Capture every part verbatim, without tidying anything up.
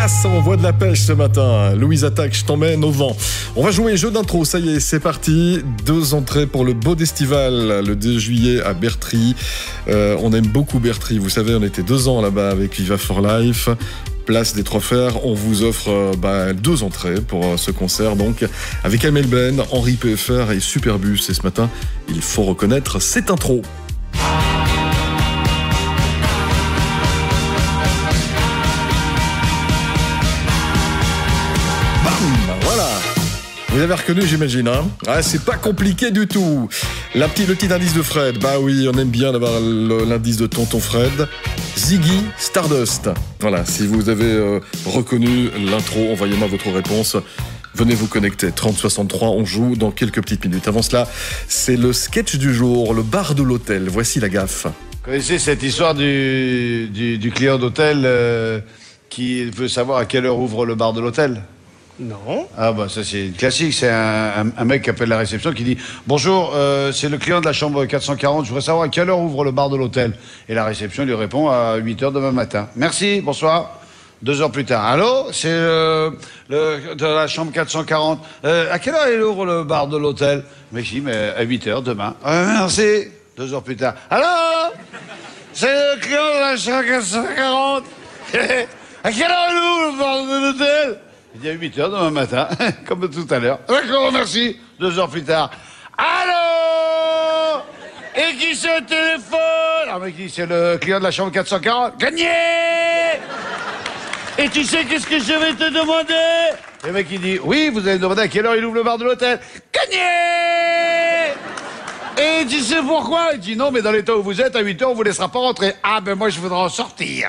classe, on voit de la pêche ce matin. Louise attaque, je t'emmène au vent. On va jouer jeu d'intro, ça y est, c'est parti. Deux entrées pour le Bodestival, le deux juillet à Bertry. Euh, on aime beaucoup Bertry, vous savez, on était deux ans là-bas avec Viva for Life. Place des Trois Fers, on vous offre euh, bah, deux entrées pour euh, ce concert, donc avec Amel Ben, Henri P F R et Superbus. Et ce matin, il faut reconnaître cette intro. Vous avez reconnu, j'imagine, hein? Ah, c'est pas compliqué du tout. La petite, le petit indice de Fred. Bah oui, on aime bien d'avoir l'indice de tonton Fred. Ziggy Stardust. Voilà, si vous avez euh, reconnu l'intro, envoyez-moi votre réponse. Venez vous connecter. trente soixante-trois, on joue dans quelques petites minutes. Avant cela, c'est le sketch du jour, le bar de l'hôtel. Voici la gaffe. Vous connaissez cette histoire du, du, du client d'hôtel euh, qui veut savoir à quelle heure ouvre le bar de l'hôtel? Non. Ah bah ça c'est classique, c'est un, un, un mec qui appelle la réception qui dit « Bonjour, euh, c'est le client de la chambre quatre cent quarante, je voudrais savoir à quelle heure ouvre le bar de l'hôtel ?» Et la réception lui répond à huit heures demain matin. « Merci, bonsoir. » Deux heures plus tard. « Allô, c'est euh, le de la chambre quatre cent quarante. Euh, à quelle heure il ouvre le bar de l'hôtel ?» Mais si, mais à huit heures demain. Euh, « Merci. » Deux heures plus tard. « Allô, c'est le client de la chambre quatre cent quarante. À quelle heure il ouvre le bar de l'hôtel ?» Il dit à huit heures demain matin, comme tout à l'heure. D'accord, merci. Deux heures plus tard. Allô? Et qui c'est au téléphone? Ah, mais qui? C'est le client de la chambre quatre cent quarante. Gagné! Et tu sais qu'est-ce que je vais te demander? Et le mec, il dit, oui, vous allez demander à quelle heure il ouvre le bar de l'hôtel. Gagné! Et tu sais pourquoi? Il dit, non, mais dans l'état où vous êtes, à huit heures, on vous laissera pas rentrer. Ah, ben moi, je voudrais en sortir.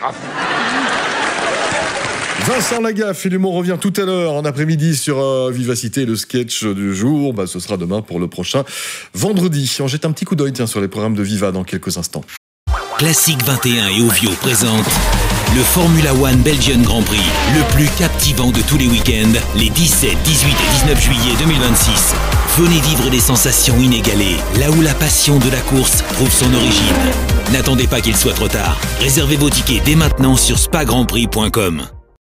Vincent Lagaffe et l'humour revient tout à l'heure en après-midi sur euh, Vivacité, le sketch du jour. Bah, ce sera demain pour le prochain vendredi. On jette un petit coup d'œil tiens, sur les programmes de Viva dans quelques instants. Classique vingt et un et Ovio présente le Formula One Belgian Grand Prix, le plus captivant de tous les week-ends, les dix-sept, dix-huit et dix-neuf juillet deux mille vingt-six. Venez vivre des sensations inégalées, là où la passion de la course trouve son origine. N'attendez pas qu'il soit trop tard. Réservez vos tickets dès maintenant sur spa grand prix point com.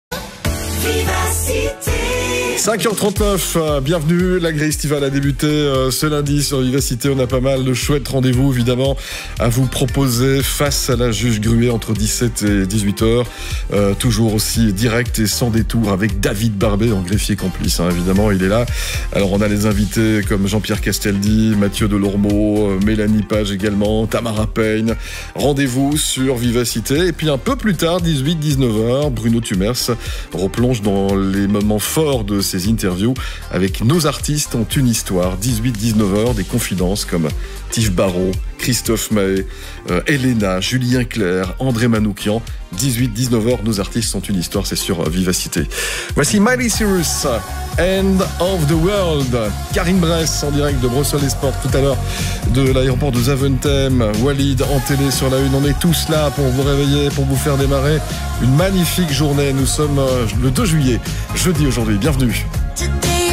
cinq heures trente-neuf, euh, bienvenue, la grille estivale a débuté euh, ce lundi sur Vivacité. On a pas mal de chouettes rendez-vous évidemment à vous proposer face à la juge Gruet entre dix-sept et dix-huit heures. Euh, toujours aussi direct et sans détour avec David Barbet en greffier complice, hein, évidemment il est là. Alors on a les invités comme Jean-Pierre Castaldi, Mathieu Delormeau, euh, Mélanie Page également, Tamara Payne. Rendez-vous sur Vivacité et puis un peu plus tard, dix-huit dix-neuf heures, Bruno Tumers replonge dans les moments forts de ces interviews avec nos artistes ont une histoire. Dix-huit dix-neuf heures, des confidences comme Tiff Barrault, Christophe Mahé, euh, Elena, Julien Clerc, André Manoukian. dix-huit dix-neuf heures, nos artistes ont une histoire, c'est sur Vivacité. Voici Miley Cyrus, End of the World. Karine Bress en direct de Bruxelles Sport tout à l'heure de l'aéroport de Zaventem. Walid en télé sur la une. On est tous là pour vous réveiller, pour vous faire démarrer une magnifique journée. Nous sommes euh, le deux juillet, jeudi aujourd'hui. Bienvenue.